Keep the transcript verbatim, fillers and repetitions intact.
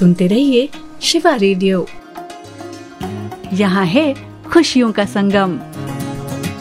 सुनते रहिए शिवा रेडियो। यहाँ है खुशियों का संगम।